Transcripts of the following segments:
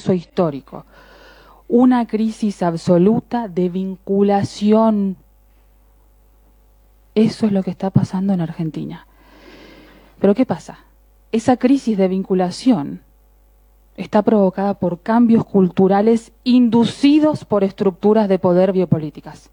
proceso histórico, una crisis absoluta de vinculación. Eso es lo que está pasando en Argentina. Pero ¿qué pasa? Esa crisis de vinculación está provocada por cambios culturales inducidos por estructuras de poder biopolíticas.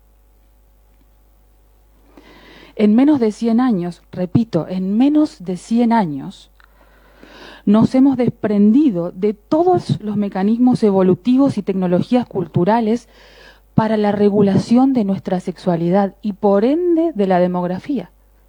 En menos de 100 años, repito, en menos de 100 años, nos hemos desprendido de todos los mecanismos evolutivos y tecnologías culturales para la regulación de nuestra sexualidad y por ende de la demografía.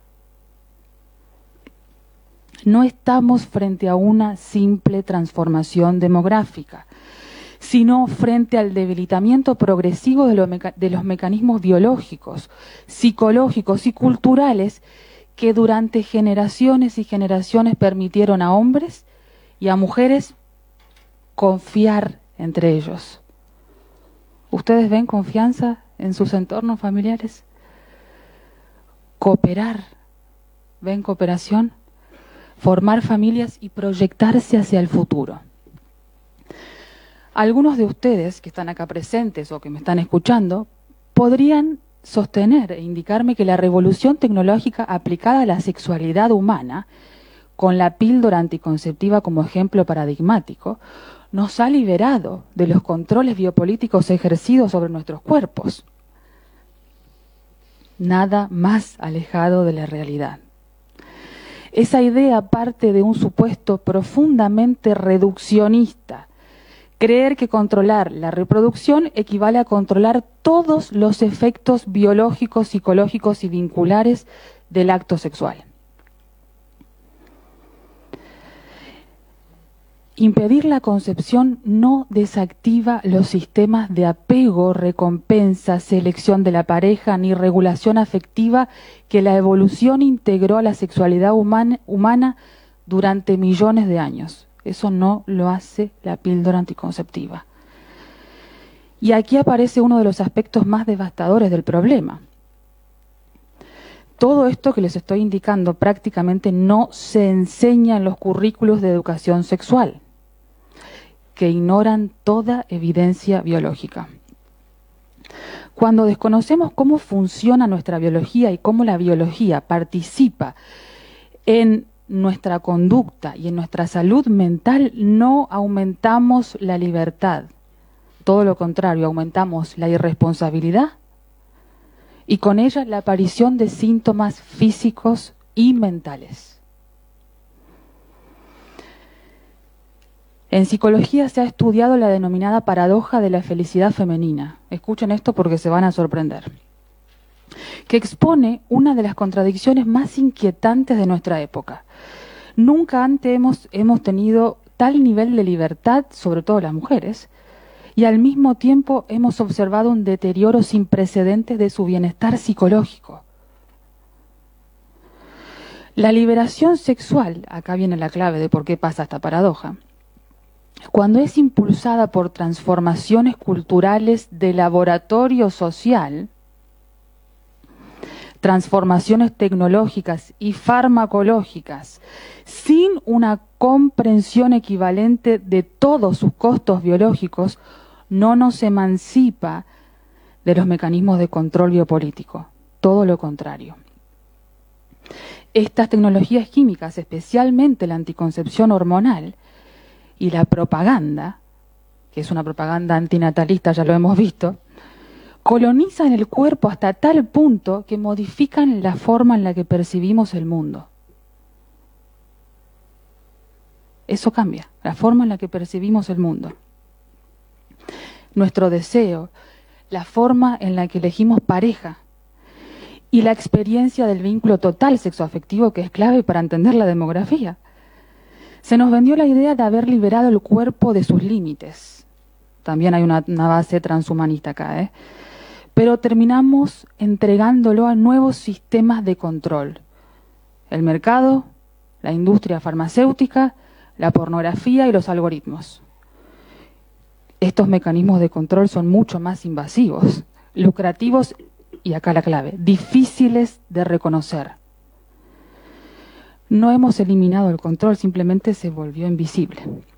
No estamos frente a una simple transformación demográfica, sino frente al debilitamiento progresivo de los mecanismos biológicos, psicológicos y culturales que durante generaciones y generaciones permitieron a hombres y a mujeres confiar entre ellos. ¿Ustedes ven confianza en sus entornos familiares? Cooperar, ¿ven cooperación? Formar familias y proyectarse hacia el futuro. Algunos de ustedes que están acá presentes o que me están escuchando podrían sostener e indicarme que la revolución tecnológica aplicada a la sexualidad humana, con la píldora anticonceptiva como ejemplo paradigmático, nos ha liberado de los controles biopolíticos ejercidos sobre nuestros cuerpos. Nada más alejado de la realidad. Esa idea parte de un supuesto profundamente reduccionista. Creer que controlar la reproducción equivale a controlar todos los efectos biológicos, psicológicos y vinculares del acto sexual. Impedir la concepción no desactiva los sistemas de apego, recompensa, selección de la pareja ni regulación afectiva que la evolución integró a la sexualidad humana durante millones de años. Eso no lo hace la píldora anticonceptiva. Y aquí aparece uno de los aspectos más devastadores del problema. Todo esto que les estoy indicando prácticamente no se enseña en los currículos de educación sexual, que ignoran toda evidencia biológica. Cuando desconocemos cómo funciona nuestra biología y cómo la biología participa en nuestra conducta y en nuestra salud mental, no aumentamos la libertad. Todo lo contrario, aumentamos la irresponsabilidad y con ella la aparición de síntomas físicos y mentales. En psicología se ha estudiado la denominada paradoja de la felicidad femenina. Escuchen esto porque se van a sorprender. Que expone una de las contradicciones más inquietantes de nuestra época. Nunca antes hemos tenido tal nivel de libertad, sobre todo las mujeres, y al mismo tiempo hemos observado un deterioro sin precedentes de su bienestar psicológico. La liberación sexual, acá viene la clave de por qué pasa esta paradoja, cuando es impulsada por transformaciones culturales de laboratorio social, transformaciones tecnológicas y farmacológicas, sin una comprensión equivalente de todos sus costos biológicos, no nos emancipa de los mecanismos de control biopolítico. Todo lo contrario. Estas tecnologías químicas, especialmente la anticoncepción hormonal, y la propaganda, que es una propaganda antinatalista, ya lo hemos visto, colonizan el cuerpo hasta tal punto que modifican la forma en la que percibimos el mundo. Eso cambia, la forma en la que percibimos el mundo. Nuestro deseo, la forma en la que elegimos pareja y la experiencia del vínculo total sexoafectivo, que es clave para entender la demografía. Se nos vendió la idea de haber liberado el cuerpo de sus límites. También hay una base transhumanista acá, pero terminamos entregándolo a nuevos sistemas de control. El mercado, la industria farmacéutica, la pornografía y los algoritmos. Estos mecanismos de control son mucho más invasivos, lucrativos y acá la clave, difíciles de reconocer. No hemos eliminado el control, simplemente se volvió invisible.